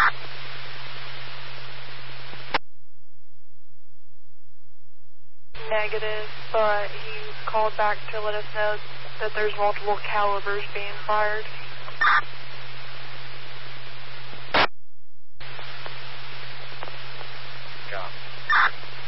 Negative, but he called back to let us know that there's multiple calibers being fired.